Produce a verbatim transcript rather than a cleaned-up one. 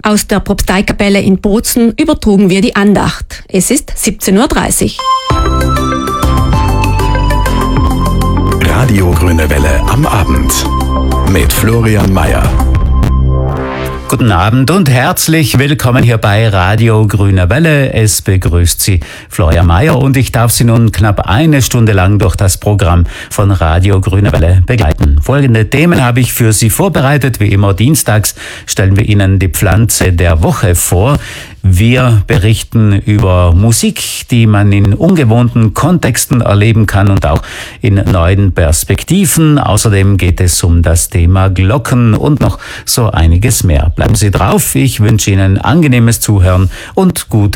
Aus der Propsteikapelle in Bozen übertrugen wir die Andacht. Es ist siebzehn Uhr dreißig. Radio Grüne Welle am Abend mit Florian Mayer. Guten Abend und herzlich willkommen hier bei Radio Grüne Welle. Es begrüßt Sie Florian Mayer und ich darf Sie nun knapp eine Stunde lang durch das Programm von Radio Grüne Welle begleiten. Folgende Themen habe ich für Sie vorbereitet. Wie immer dienstags stellen wir Ihnen die Pflanze der Woche vor. Wir berichten über Musik, die man in ungewohnten Kontexten erleben kann und auch in neuen Perspektiven. Außerdem geht es um das Thema Glocken und noch so einiges mehr. Bleiben Sie drauf. Ich wünsche Ihnen angenehmes Zuhören und gute